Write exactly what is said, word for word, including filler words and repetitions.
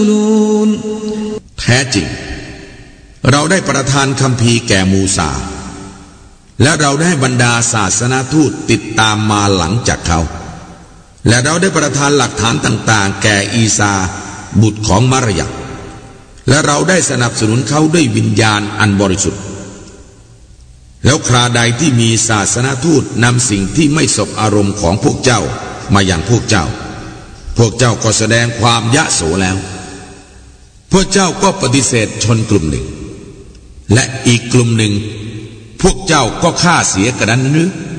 แท้จริงเราได้ประทานคัมภีร์แก่มูซาและเราได้บรรดาศาสนาทูตติดตามมาหลังจากเขาและเราได้ประทานหลักฐานต่างๆแก่อีสาบุตรของมารยาและเราได้สนับสนุนเขาด้วยวิญญาณอันบริสุทธิ์แล้วคราใดที่มีศาสนาทูตนำสิ่งที่ไม่สบอารมณ์ของพวกเจ้ามาอย่างพวกเจ้าพวกเจ้าก็แสดงความยะโสแล้วพวกเจ้าก็ปฏิเสธชนกลุ่มหนึ่งและอีกกลุ่มหนึ่งพวกเจ้าก็ฆ่าเสียกระนั้นหรือ